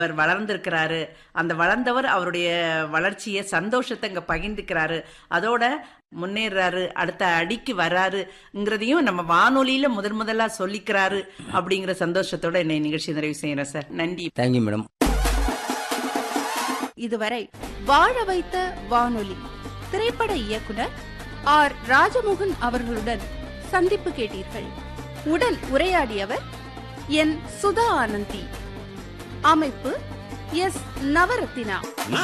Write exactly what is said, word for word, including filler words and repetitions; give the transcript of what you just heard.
அவர் வளர்ந்திருக்கிறாரு. அந்த வளர்ந்தவர் அவருடைய வளர்ச்சிய சந்தோஷத்த இங்க பகிர்ந்துக்கிறாரு. அதோட முன்னேறாரு, அடுத்த அடிக்கு வராருங்கிறதையும் நம்ம வானொலியில முதல் முதலா சொல்லிக்கிறாரு அப்படிங்கிற சந்தோஷத்தோட என்னை நிகழ்ச்சி நிறைவு செய்யறேன் சார். நன்றி. Thank you madam. இதுவரை வாழ வைத்த வானொலி திரைப்பட இயக்குனர் ஆர் ராஜமோகன் அவர்களுடன் சந்திப்பு கேட்டீர்கள். உடன் உரையாடியவர் என் சுதா ஆனந்தி. அமைப்பு எஸ் நவரத்தினா.